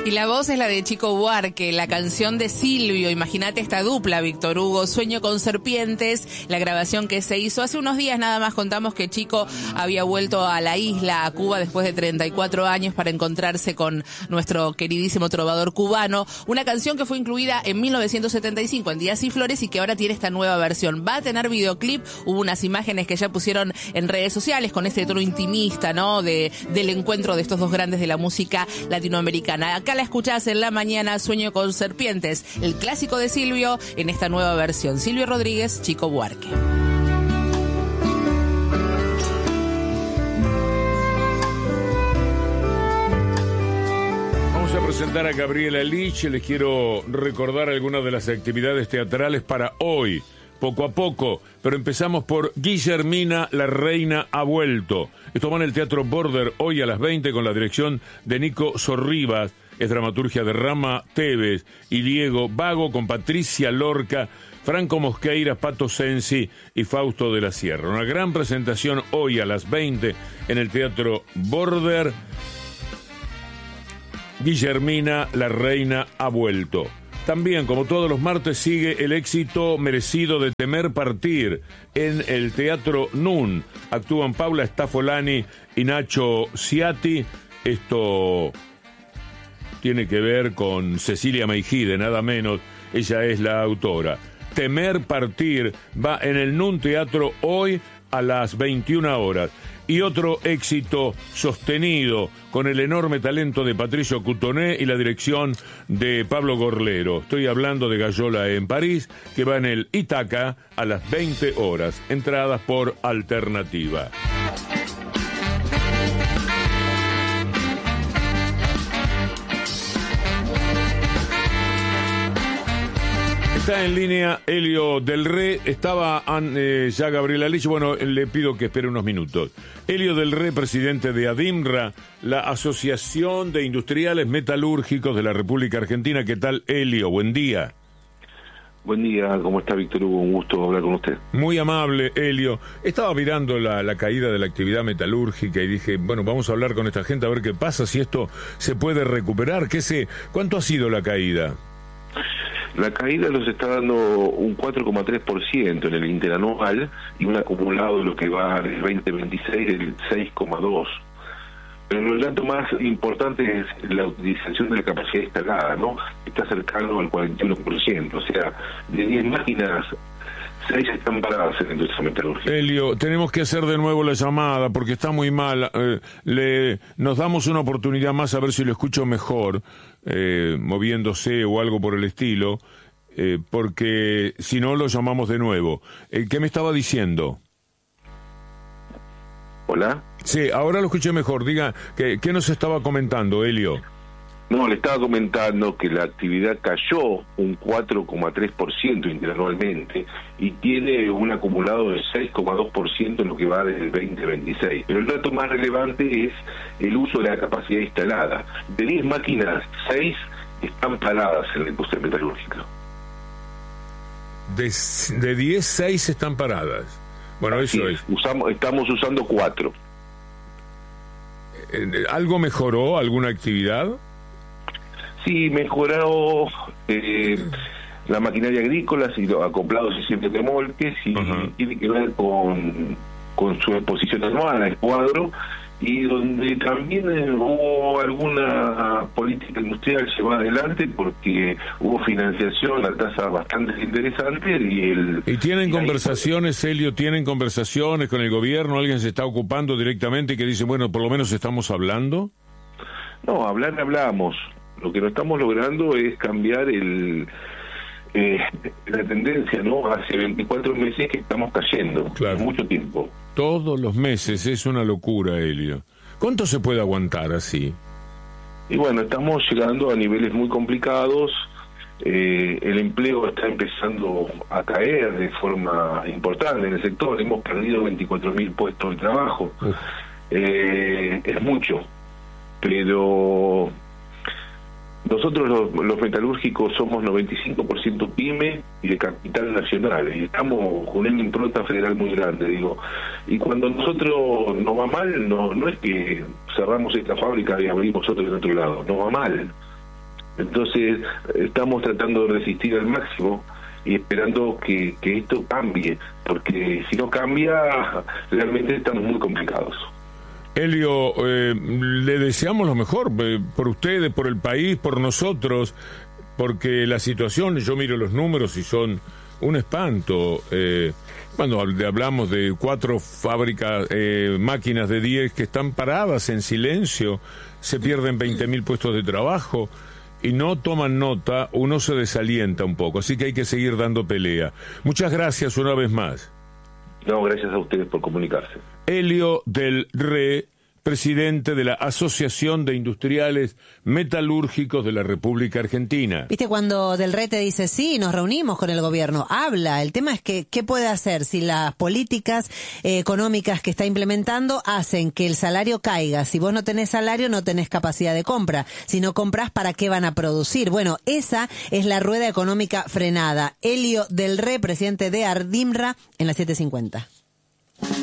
Y la voz es la de Chico Buarque, la canción de Silvio. Imagínate esta dupla, Víctor Hugo, Sueño con serpientes, la grabación que se hizo hace unos días. Nada más contamos que Chico había vuelto a la isla, a Cuba, después de 34 años para encontrarse con nuestro queridísimo trovador cubano. Una canción que fue incluida en 1975 en Días y Flores y que ahora tiene esta nueva versión. Va a tener videoclip, hubo unas imágenes que ya pusieron en redes sociales con este tono intimista, ¿no? Del encuentro de estos dos grandes de la música latinoamericana. Acá la escuchás en la mañana, Sueño con serpientes, el clásico de Silvio en esta nueva versión. Silvio Rodríguez, Chico Buarque. Vamos a presentar a Gabriela Lich. Les quiero recordar algunas de las actividades teatrales para hoy. Poco a poco, pero empezamos por Guillermina, la reina ha vuelto. Esto va en el Teatro Border hoy a las 20 con la dirección de Nico Sorribas. Es dramaturgia de Rama Tevez y Diego Vago con Patricia Lorca, Franco Mosqueira, Pato Sensi y Fausto de la Sierra. Una gran presentación hoy a las 20 en el Teatro Border. Guillermina, la reina ha vuelto. También, como todos los martes, sigue el éxito merecido de Temer partir en el Teatro Nun. Actúan Paula Stafolani y Nacho Ciatti. Esto tiene que ver con Cecilia Meijide, nada menos. Ella es la autora. Temer partir va en el Nun Teatro hoy a las 21 horas. Y otro éxito sostenido con el enorme talento de Patricio Cutoné y la dirección de Pablo Gorlero. Estoy hablando de Gallola en París, que va en el Ítaca a las 20 horas. Entradas por Alternativa. Está en línea Elio Del Re, estaba ya Gabriela Lich, bueno, le pido que espere unos minutos. Elio Del Re, presidente de ADIMRA, la Asociación de Industriales Metalúrgicos de la República Argentina. ¿Qué tal, Elio? Buen día. Buen día, ¿cómo está, Víctor Hugo? Un gusto hablar con usted. Muy amable, Elio. Estaba mirando la caída de la actividad metalúrgica y dije, bueno, vamos a hablar con esta gente a ver qué pasa, si esto se puede recuperar. ¿Cuánto ha sido la caída? La caída nos está dando un 4,3% en el interanual y un acumulado de lo que va del 2026 del 6,2%. Pero el dato más importante es la utilización de la capacidad instalada, ¿no? Está cercano al 41%, o sea, de 10 máquinas, 6 están paradas en la industria metalúrgica. Elio, tenemos que hacer de nuevo la llamada porque está muy mal. Nos damos una oportunidad más a ver si lo escucho mejor, moviéndose o algo por el estilo, porque si no lo llamamos de nuevo. ¿Qué me estaba diciendo? ¿Hola? Sí, ahora lo escuché mejor. Diga, ¿qué nos estaba comentando, Elio? No, le estaba comentando que la actividad cayó un 4,3% interanualmente y tiene un acumulado de 6,2% en lo que va desde el 2026. Pero el dato más relevante es el uso de la capacidad instalada. De 10 máquinas, 6 están paradas en la industria metalúrgica. De 10, 6 están paradas. Bueno, así eso es. Estamos usando 4. ¿Algo mejoró? ¿Alguna actividad? Sí, mejoró la maquinaria agrícola, y los acoplados y siempre remolques, y tiene que ver con su exposición anual a Escuadro, y donde también hubo alguna política industrial llevada adelante porque hubo financiación a tasas bastante interesantes ¿Y tienen conversaciones, Elio, tienen conversaciones con el gobierno? ¿Alguien se está ocupando directamente y que dice, bueno, por lo menos estamos hablando? No, hablamos. Lo que no estamos logrando es cambiar la tendencia, ¿no? Hace 24 meses que estamos cayendo, claro. Mucho tiempo. Todos los meses, es una locura, Elio. ¿Cuánto se puede aguantar así? Y bueno, estamos llegando a niveles muy complicados. El empleo está empezando a caer de forma importante en el sector. Hemos perdido 24.000 puestos de trabajo. Es mucho, pero nosotros los metalúrgicos somos 95% pyme y de capital nacional, y estamos con una impronta federal muy grande, digo. Y cuando nosotros nos va mal, no es que cerramos esta fábrica y abrimos otra en otro lado, nos va mal. Entonces estamos tratando de resistir al máximo y esperando que esto cambie, porque si no cambia, realmente estamos muy complicados. Elio, le deseamos lo mejor por ustedes, por el país, por nosotros, porque la situación, yo miro los números y son un espanto. Cuando hablamos de 4 fábricas, máquinas de 10 que están paradas en silencio, se pierden 20.000 puestos de trabajo y no toman nota, uno se desalienta un poco, así que hay que seguir dando pelea. Muchas gracias una vez más. No, gracias a ustedes por comunicarse. Elio del Re, presidente de la Asociación de Industriales Metalúrgicos de la República Argentina. Viste, cuando Del Re te dice, sí, nos reunimos con el gobierno, habla. El tema es que, ¿qué puede hacer si las políticas económicas que está implementando hacen que el salario caiga? Si vos no tenés salario, no tenés capacidad de compra. Si no comprás, ¿para qué van a producir? Bueno, esa es la rueda económica frenada. Elio Del Re, presidente de Ardimra, en la 750.